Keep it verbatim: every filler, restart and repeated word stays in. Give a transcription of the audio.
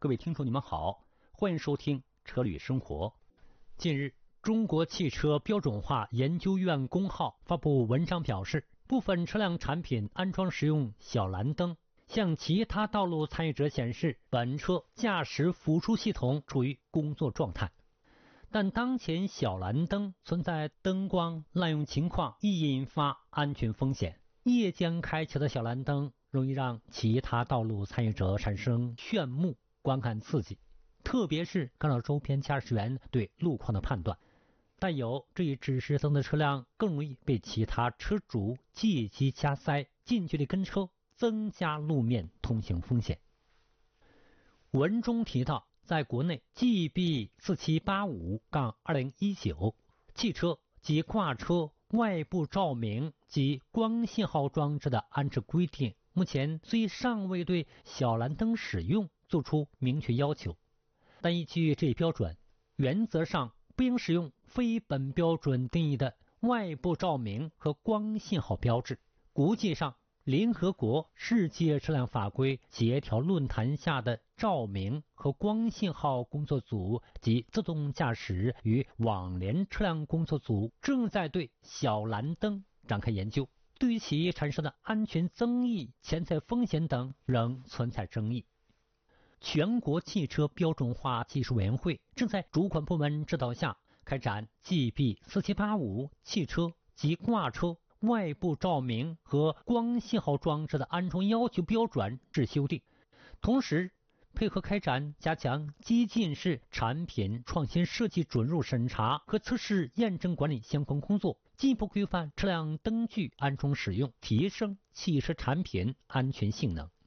各位听众，你们好，欢迎收听车旅生活。近日，中国汽车标准化研究院公号发布文章表示，部分车辆产品安装使用小蓝灯，向其他道路参与者显示本车驾驶辅助系统处于工作状态。但当前小蓝灯存在灯光滥用情况，易引发安全风险。夜间开启的小蓝灯容易让其他道路参与者产生眩目，观看刺激，特别是干扰周边驾驶员对路况的判断。带有这一指示灯的车辆更容易被其他车主借机加塞、近距离跟车，增加路面通行风险。文中提到，在国内 G B 四七八五二零一九 汽车及挂车外部照明及光信号装置的安置规定，目前虽尚未对小蓝灯使用做出明确要求，但依据这一标准，原则上不应使用非本标准定义的外部照明和光信号标志。国际上，联合国世界车辆法规协调论坛下的照明和光信号工作组及自动驾驶与网联车辆工作组正在对小蓝灯展开研究，对于其产生的安全争议、潜在风险等仍存在争议。全国汽车标准化技术委员会正在主管部门指导下开展 G B 四七八五 汽车及挂车外部照明和光信号装置的安装要求标准制修订，同时配合开展加强激进式产品创新设计准入审查和测试验证管理相关工作，进一步规范车辆灯具安装使用，提升汽车产品安全性能。